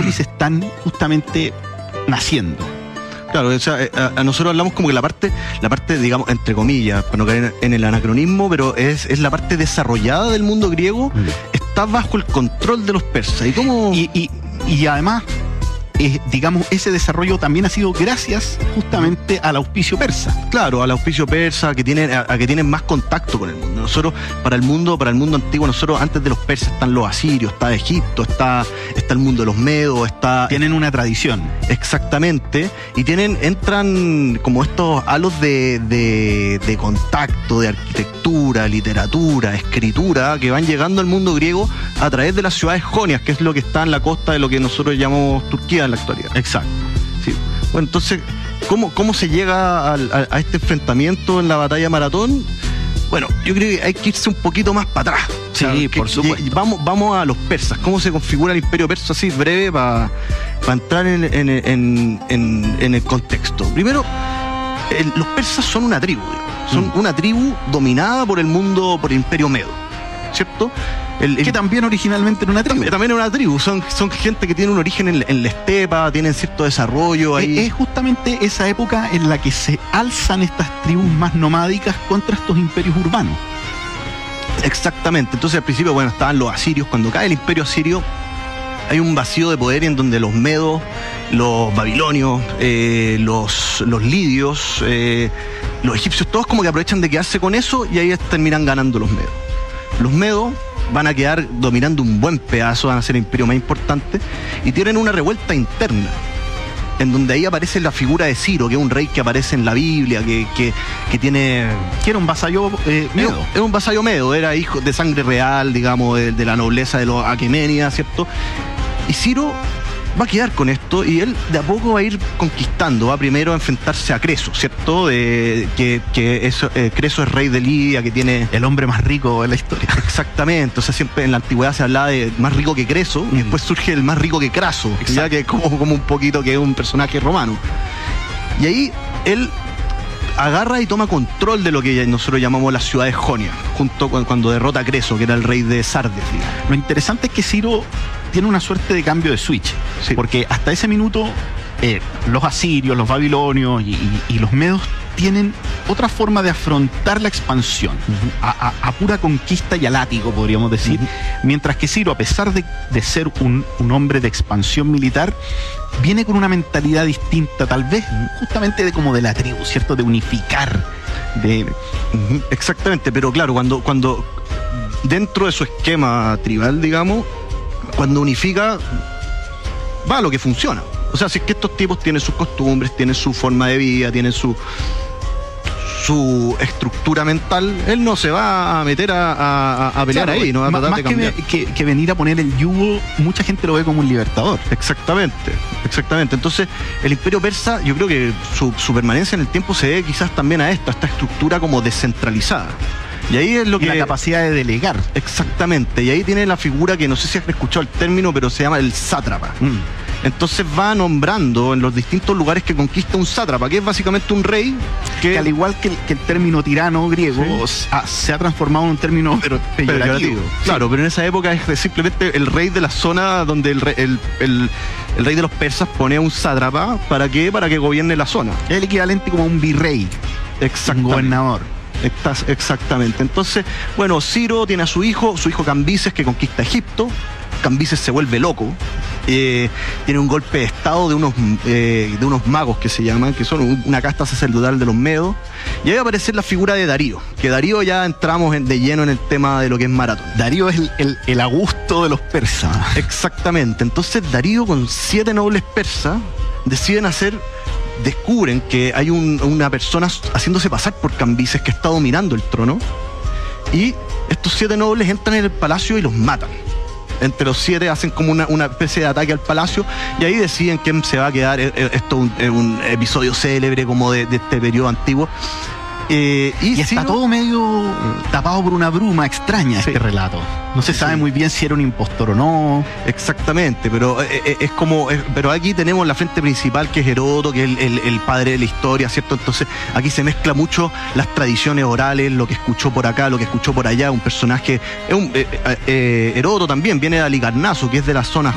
metrópolis están justamente naciendo. Claro, o sea, a nosotros hablamos como que la parte, digamos, entre comillas, para no caer en el anacronismo, pero es la parte desarrollada del mundo griego, está bajo el control de los persas. Y además, digamos, ese desarrollo también ha sido gracias justamente al auspicio persa. Claro, al auspicio persa, a que tienen más contacto con el mundo. Nosotros, para el mundo antiguo, nosotros antes de los persas están los asirios, está Egipto, está el mundo de los medos, tienen una tradición. Exactamente, y entran como estos halos de contacto, de arquitectura, literatura, escritura, que van llegando al mundo griego a través de las ciudades jonias, que es lo que está en la costa de lo que nosotros llamamos Turquía en la actualidad. Exacto. Sí. Bueno, entonces, ¿cómo se llega a este enfrentamiento en la batalla de Maratón? Bueno, yo creo que hay que irse un poquito más para atrás. Sí, o sea, por supuesto. Vamos a los persas. ¿Cómo se configura el imperio persa? Así breve para entrar en el contexto. Primero, los persas son una tribu, digamos. Son una tribu dominada por el imperio medo, ¿cierto? Que también originalmente era una tribu. También era una tribu. Son gente que tiene un origen en la estepa, tienen cierto desarrollo ahí. Es justamente esa época en la que se alzan estas tribus más nomádicas contra estos imperios urbanos. Exactamente. Entonces al principio, bueno, estaban los asirios. Cuando cae el imperio asirio, hay un vacío de poder en donde los medos, los babilonios, los lidios, los egipcios, todos como que aprovechan de quedarse con eso y ahí terminan ganando los medos. Los medos van a quedar dominando un buen pedazo, van a ser el imperio más importante, y tienen una revuelta interna, en donde ahí aparece la figura de Ciro, que es un rey que aparece en la Biblia, que era un vasallo medo. Era un vasallo medo, era hijo de sangre real, digamos, de la nobleza de los aquemenidas, ¿cierto? Y Ciro va a quedar con esto y él de a poco va a ir conquistando. Va primero a enfrentarse a Creso, ¿cierto? Creso es rey de Lidia, que tiene el hombre más rico de la historia. Exactamente. O sea, siempre en la antigüedad se hablaba de más rico que Creso, y después surge el más rico que Craso, ya que es como un poquito que es un personaje romano. Y ahí él agarra y toma control de lo que nosotros llamamos las ciudades jonias, junto cuando derrota a Creso, que era el rey de Sardes. Lo interesante es que Ciro tiene una suerte de cambio de switch, sí, porque hasta ese minuto los asirios, los babilonios y los medos tienen otra forma de afrontar la expansión, a pura conquista y a látigo, podríamos decir, mientras que Ciro, a pesar de ser un hombre de expansión militar, viene con una mentalidad distinta, tal vez justamente como de la tribu, ¿cierto? De unificar. Exactamente, pero claro, cuando dentro de su esquema tribal, digamos, cuando unifica, va a lo que funciona. O sea, si es que estos tipos tienen sus costumbres, tienen su forma de vida, tienen su estructura mental, él no se va a meter a pelear, claro, ahí, no va a tratar de cambiar. Que venir a poner el yugo, mucha gente lo ve como un libertador. Exactamente. Entonces, el imperio persa, yo creo que su permanencia en el tiempo se debe quizás también a esta estructura como descentralizada. Y ahí es lo que... la capacidad de delegar. Exactamente. Y ahí tiene la figura que no sé si has escuchado el término, pero se llama el sátrapa. Entonces va nombrando en los distintos lugares que conquista un sátrapa, que es básicamente un rey que al igual que el término tirano griego, sí, se ha transformado en un término peyorativo. Claro, pero en esa época es simplemente el rey de la zona donde el rey de los persas pone a un sátrapa. ¿Para qué? Para que gobierne la zona. Es el equivalente como a un virrey. Un gobernador. Exactamente. Entonces, bueno, Ciro tiene a su hijo Cambises, que conquista Egipto. Cambises se vuelve loco. Tiene un golpe de estado de unos magos que se llaman, que son una casta sacerdotal de los medos. Y ahí va a aparecer la figura de Darío, que Darío ya entramos de lleno en el tema de lo que es Maratón. Darío es el Augusto de los persas. Exactamente. Entonces Darío, con 7 nobles persas, descubren que hay una persona haciéndose pasar por Cambises que está dominando el trono, y estos 7 nobles entran en el palacio y los matan. Entre los 7 hacen como una especie de ataque al palacio, y ahí deciden quién se va a quedar. Esto es un episodio célebre como de este periodo antiguo. Y está todo medio tapado por una bruma extraña, sí, este relato. No se sabe muy bien si era un impostor o no. Exactamente, pero pero aquí tenemos la frente principal, que es Heródoto, que es el padre de la historia, ¿cierto? Entonces aquí se mezcla mucho las tradiciones orales, lo que escuchó por acá, lo que escuchó por allá. Un personaje, Heródoto también viene de Alicarnaso, que es de la zona